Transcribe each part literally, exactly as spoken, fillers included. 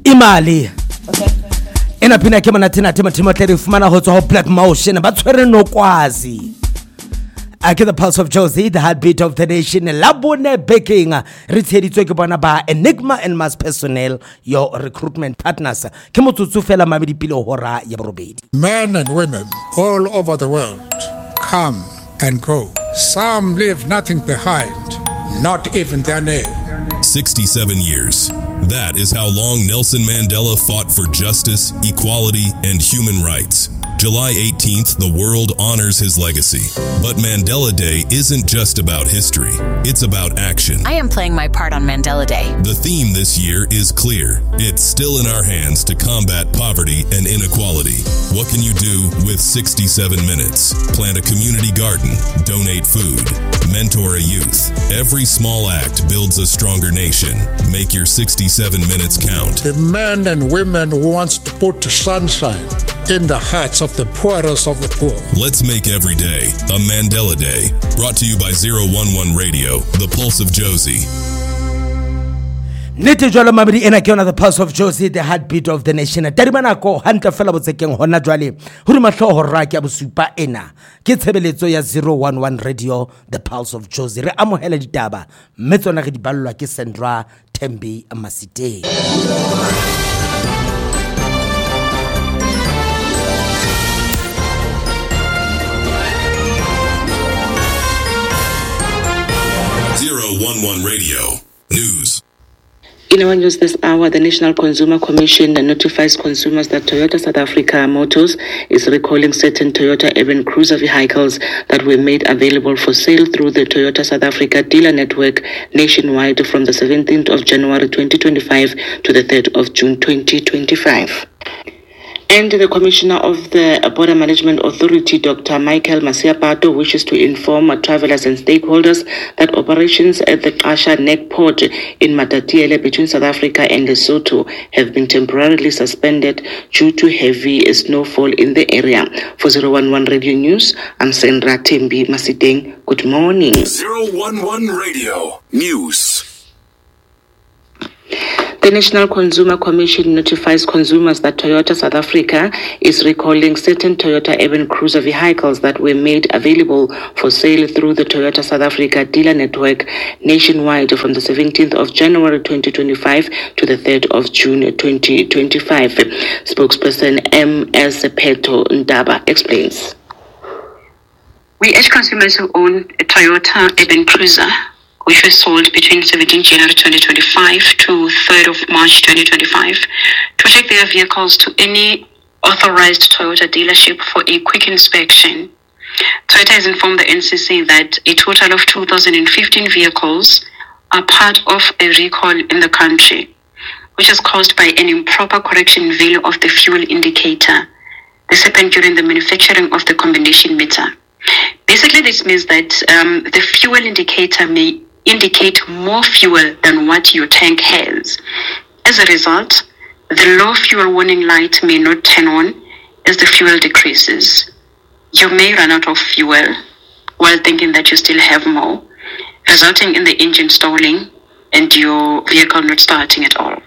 Imali. Ena pina ke mona tina tima Timothy fumana ho tswa ho Black Motion ba tshwere no kwazi. Ake the Pulse of Josie, the heartbeat of the nation. Labone baking. Ritseditswe ke bona ba Enigma and Mass Personnel, your recruitment partners. Ke motsotso fela mamedi pilo hora ya borobedi. Men and women all over the world come and go. Some leave nothing behind, not even their name. sixty-seven years. That is how long Nelson Mandela fought for justice, equality, and human rights. July eighteenth, the world honors his legacy. But Mandela Day isn't just about history. It's about action. I am playing my part on Mandela Day. The theme this year is clear. It's still in our hands to combat poverty and inequality. What can you do with sixty-seven minutes? Plant a community garden, donate food, mentor a youth. Every small act builds a stronger nation. Make your sixty-seven minutes count. The men and women who wants to put sunshine in the hearts of the poorest of the poor. Let's make every day a Mandela Day. Brought to you by zero one one Radio, the Pulse of Josie. Nete jwalo mamedi ena ke yona the Pulse of Josie, the heartbeat of the nation. Tadimana ko hantle fela botsekeng hona jwale. Huri mahlo ra ke bosupa ena. Ke tshebeletso ya zero one one Radio, the Pulse of Josie. Re amohela ditaba. Mme tsona re di ballwa ke Sandra Tembi Masite. zero one one Radio News. In our news this hour, the National Consumer Commission notifies consumers that Toyota South Africa Motors is recalling certain Toyota Urban Cruiser vehicles that were made available for sale through the Toyota South Africa dealer network nationwide from the seventeenth of January twenty twenty-five to the third of June twenty twenty-five. And the Commissioner of the Border Management Authority, Doctor Michael Masiapato, wishes to inform travelers and stakeholders that operations at the Qasha Neck Port in Matatiele between South Africa and Lesotho have been temporarily suspended due to heavy snowfall in the area. For zero one one Radio News, I'm Sandra Tembi Masiteng. Good morning. zero one one Radio News. The National Consumer Commission notifies consumers that Toyota South Africa is recalling certain Toyota Urban Cruiser vehicles that were made available for sale through the Toyota South Africa dealer network nationwide from the seventeenth of January twenty twenty-five to the third of June twenty twenty-five. Spokesperson M S Peto Ndaba explains. We urge consumers who own a Toyota Urban Cruiser, which was sold between seventeenth of January twenty twenty-five to third of March twenty twenty-five, to take their vehicles to any authorized Toyota dealership for a quick inspection. Toyota has informed the N C C that a total of two thousand fifteen vehicles are part of a recall in the country, which is caused by an improper correction in value of the fuel indicator. This happened during the manufacturing of the combination meter. Basically, this means that um, the fuel indicator may indicate more fuel than what your tank has. As a result, the low fuel warning light may not turn on as the fuel decreases. You may run out of fuel while thinking that you still have more, resulting in the engine stalling and your vehicle not starting at all.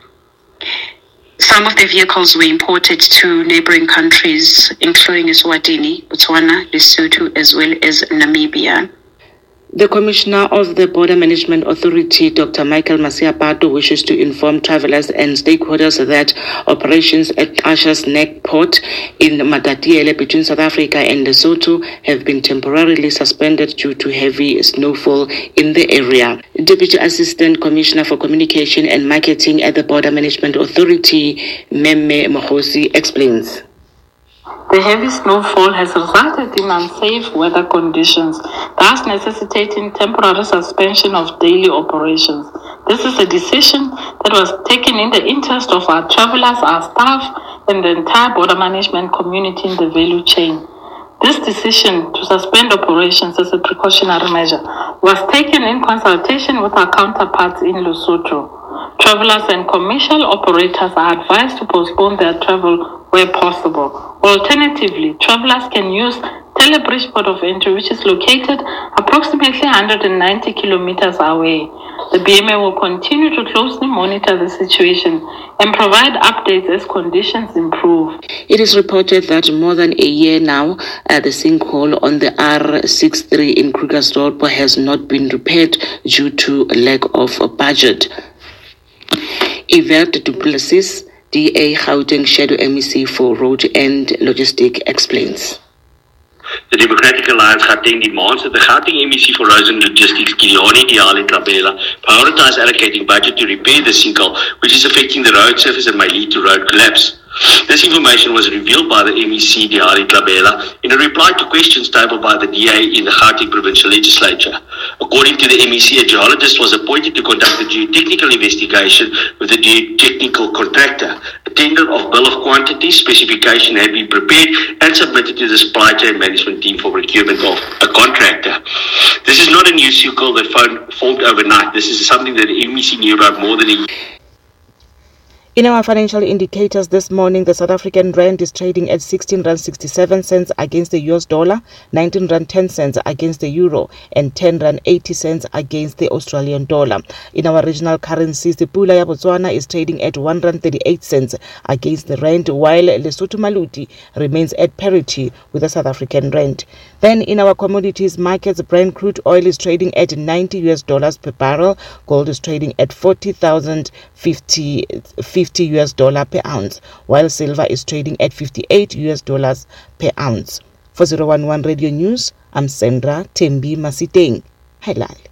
Some of the vehicles were imported to neighboring countries, including Eswatini, Botswana, Lesotho, as well as Namibia. The Commissioner of the Border Management Authority, Doctor Michael Masiapato, wishes to inform travelers and stakeholders that operations at Qasha's Neck Port in Matatiele between South Africa and Lesotho have been temporarily suspended due to heavy snowfall in the area. Deputy Assistant Commissioner for Communication and Marketing at the Border Management Authority, Meme Mohosi, explains. The heavy snowfall has resulted in unsafe weather conditions, thus necessitating temporary suspension of daily operations. This is a decision that was taken in the interest of our travelers, our staff, and the entire border management community in the value chain. This decision to suspend operations as a precautionary measure was taken in consultation with our counterparts in Lesotho. Travelers and commercial operators are advised to postpone their travel where possible. Alternatively, travelers can use Stellenbosch Port of Entry, which is located approximately one hundred ninety kilometers away. The B M A will continue to closely monitor the situation and provide updates as conditions improve. It is reported that more than a year now, uh, the sinkhole on the R sixty-three in Krugersdorp has not been repaired due to lack of budget. Evert du Plessis, D A Gauteng Shadow M E C for Road and Logistic, explains. The Democratic Alliance Gauteng demands that the Gauteng M E C for Roads and Logistics, Gideone Diale Tlabela, prioritize allocating budget to repair the sinkhole, which is affecting the road surface and may lead to road collapse. This information was revealed by the M E C Diale Tlabela in a reply to questions tabled by the D A in the Gauteng Provincial Legislature. According to the M E C, a geologist was appointed to conduct a geotechnical investigation with the geotechnical contractor. A tender of bill of quantity specification had been prepared and submitted to the supply chain management team for procurement of a contractor. This is not a new cycle that formed overnight. This is something that the M E C knew about more than a year. In our financial indicators this morning, the South African rand is trading at sixteen rand sixty-seven cents against the U S dollar, nineteen rand ten cents against the euro, and ten rand eighty cents against the Australian dollar. In our regional currencies, the Pula ya Botswana is trading at one rand thirty-eight cents against the rand, while Lesotho Maluti remains at parity with the South African rand. Then in our commodities markets, Brent crude oil is trading at ninety U S dollars per barrel, gold is trading at forty thousand fifty U S dollar per ounce, while silver is trading at fifty-eight U S dollars per ounce. For zero one one Radio News, I'm Sandra Tembi Masiteng. Hi, Lal.